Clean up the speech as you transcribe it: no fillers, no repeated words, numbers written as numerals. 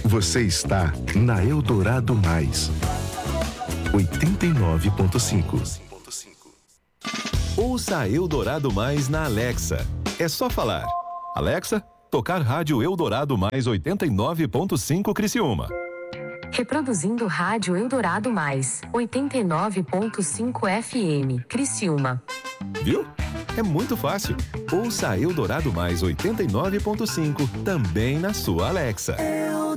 Você está na Eldorado Mais 89.5. Ouça a Eldorado Mais na Alexa. É só falar: Alexa, tocar rádio Eldorado Mais 89.5 Criciúma. Reproduzindo rádio Eldorado Mais 89.5 FM Criciúma. Viu? É muito fácil. Ouça a Eldorado Mais 89.5 também na sua Alexa.